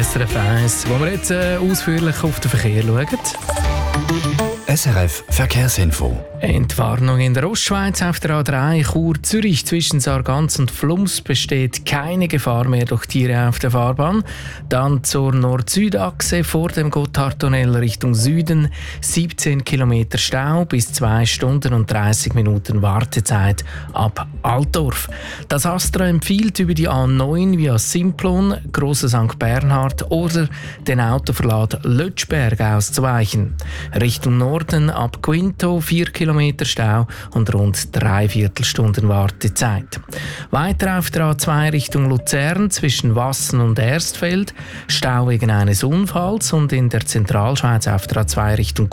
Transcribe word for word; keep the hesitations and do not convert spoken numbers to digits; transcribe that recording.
S R F eins, wo wir jetzt äh, ausführlich auf den Verkehr schauen. S R F Verkehrsinfo. Entwarnung in der Ostschweiz auf der A drei Chur-Zürich zwischen Sargans und Flums besteht keine Gefahr mehr durch Tiere auf der Fahrbahn. Dann zur Nord-Süd-Achse vor dem Gotthardtunnel Richtung Süden siebzehn Kilometer Stau bis zwei Stunden und dreißig Minuten Wartezeit ab Altdorf. Das Astra empfiehlt über die A neun via Simplon, Grosser Sankt Bernhard oder den Autoverlad Lötschberg auszuweichen. Richtung Norden ab Quinto vier Kilometer Stau und rund dreiviertel Stunden Wartezeit. Weiter auf der A zwei Richtung Luzern zwischen Wassen und Erstfeld Stau wegen eines Unfalls und in der Zentralschweiz auf der A zwei Richtung